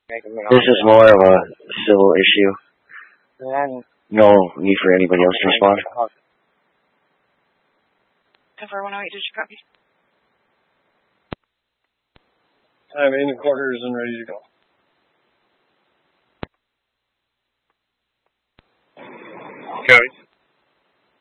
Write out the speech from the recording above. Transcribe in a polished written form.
This is more of a civil issue. No need for anybody else to respond. Cover 108, did you copy? I'm in the quarters and ready to go. Cody.